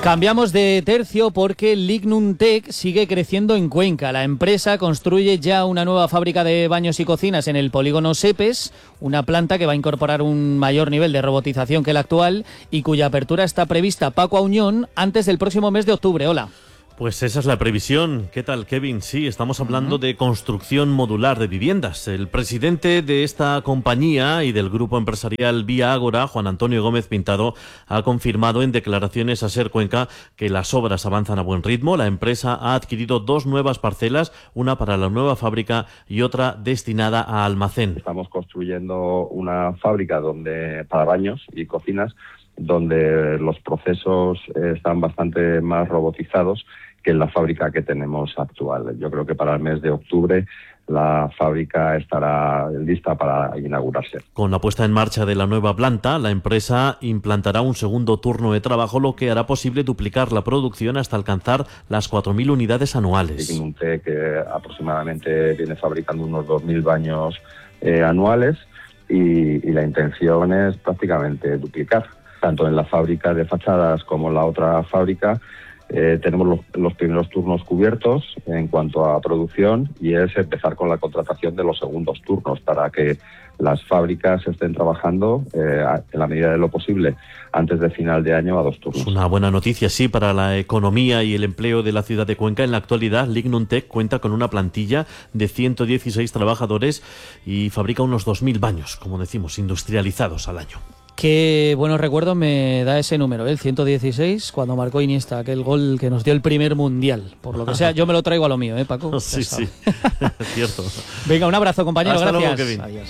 Cambiamos de tercio porque Lignum Tech sigue creciendo en Cuenca. La empresa construye ya una nueva fábrica de baños y cocinas en el polígono Sepes, una planta que va a incorporar un mayor nivel de robotización que el actual y cuya apertura está prevista, Paco Auñón, antes del próximo mes de octubre. Hola. Pues esa es la previsión. ¿Qué tal, Kevin? Sí, estamos hablando de construcción modular de viviendas. El presidente de esta compañía y del grupo empresarial Vía Ágora, Juan Antonio Gómez Pintado, ha confirmado en declaraciones a SER Cuenca que las obras avanzan a buen ritmo. La empresa ha adquirido 2 nuevas parcelas, una para la nueva fábrica y otra destinada a almacén. Estamos construyendo una fábrica para baños y cocinas donde los procesos están bastante más robotizados que en la fábrica que tenemos actual. Yo creo que para el mes de octubre la fábrica estará lista para inaugurarse. Con la puesta en marcha de la nueva planta, la empresa implantará un segundo turno de trabajo, lo que hará posible duplicar la producción hasta alcanzar las 4.000 unidades anuales. Lignum Tech aproximadamente viene fabricando unos 2.000 baños anuales y la intención es prácticamente duplicar. Tanto en la fábrica de fachadas como en la otra fábrica tenemos los primeros turnos cubiertos en cuanto a producción y es empezar con la contratación de los segundos turnos para que las fábricas estén trabajando en la medida de lo posible antes de final de año a 2 turnos. Es una buena noticia, sí, para la economía y el empleo de la ciudad de Cuenca. En la actualidad, Lignum Tech cuenta con una plantilla de 116 trabajadores y fabrica unos 2.000 baños, como decimos, industrializados al año. Qué buenos recuerdos me da ese número, el 116, cuando marcó Iniesta, aquel gol que nos dio el primer mundial. Por lo que sea, yo me lo traigo a lo mío, Paco. Sí, sí, cierto. Venga, un abrazo, compañero. Hasta gracias. Luego, Kevin. Adiós.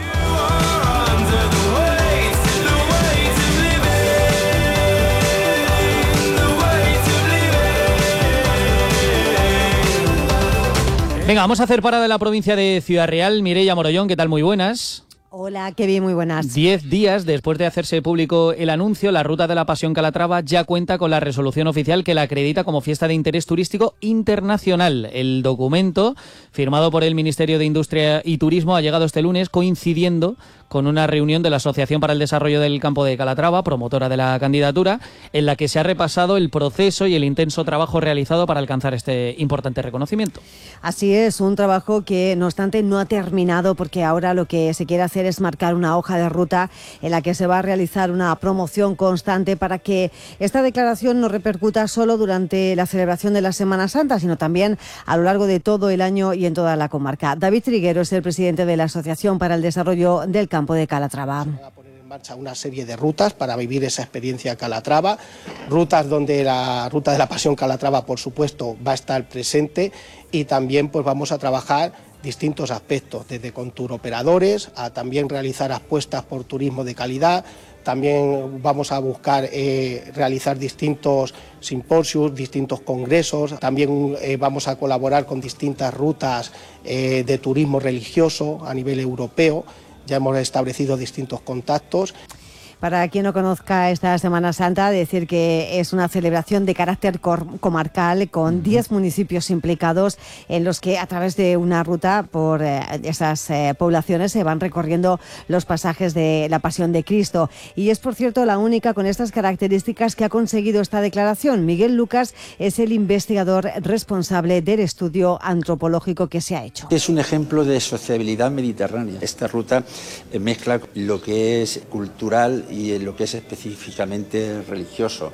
Venga, vamos a hacer parada de la provincia de Ciudad Real. Mireia Morollón, ¿qué tal? Muy buenas. Hola, Kevin, muy buenas. 10 días después de hacerse público el anuncio, la Ruta de la Pasión Calatrava ya cuenta con la resolución oficial que la acredita como fiesta de interés turístico internacional. El documento, firmado por el Ministerio de Industria y Turismo, ha llegado este lunes coincidiendo con una reunión de la Asociación para el Desarrollo del Campo de Calatrava, promotora de la candidatura, en la que se ha repasado el proceso y el intenso trabajo realizado para alcanzar este importante reconocimiento. Así es, un trabajo que, no obstante, no ha terminado porque ahora lo que se quiere hacer es marcar una hoja de ruta en la que se va a realizar una promoción constante para que esta declaración no repercuta solo durante la celebración de la Semana Santa, sino también a lo largo de todo el año y en toda la comarca. David Triguero es el presidente de la Asociación para el Desarrollo del Campo de Calatrava. Se va a poner en marcha una serie de rutas para vivir esa experiencia Calatrava, rutas donde la Ruta de la Pasión Calatrava, por supuesto, va a estar presente y también pues vamos a trabajar distintos aspectos, desde con turoperadores a también realizar apuestas por turismo de calidad. También vamos a buscar realizar distintos simposios, distintos congresos. También vamos a colaborar con distintas rutas de turismo religioso a nivel europeo. Ya hemos establecido distintos contactos. Para quien no conozca esta Semana Santa, decir que es una celebración de carácter comarcal con 10 municipios implicados en los que a través de una ruta por esas poblaciones se van recorriendo los pasajes de la Pasión de Cristo. Y es, por cierto, la única con estas características que ha conseguido esta declaración. Miguel Lucas es el investigador responsable del estudio antropológico que se ha hecho. Es un ejemplo de sociabilidad mediterránea. Esta ruta mezcla lo que es cultural y lo que es específicamente religioso.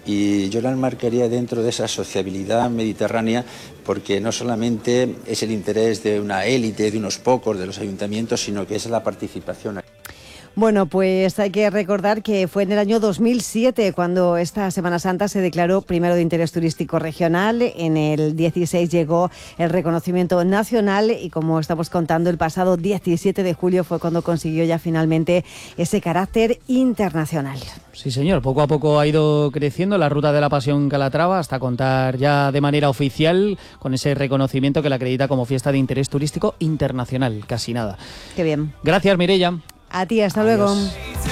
Y yo la enmarcaría dentro de esa sociabilidad mediterránea porque no solamente es el interés de una élite, de unos pocos, de los ayuntamientos, sino que es la participación. Bueno, pues hay que recordar que fue en el año 2007 cuando esta Semana Santa se declaró primero de interés turístico regional. En el 16 llegó el reconocimiento nacional y, como estamos contando, el pasado 17 de julio fue cuando consiguió ya finalmente ese carácter internacional. Sí, señor. Poco a poco ha ido creciendo la Ruta de la Pasión Calatrava hasta contar ya de manera oficial con ese reconocimiento que la acredita como fiesta de interés turístico internacional. Casi nada. Qué bien. Gracias, Mireia. A ti, hasta luego.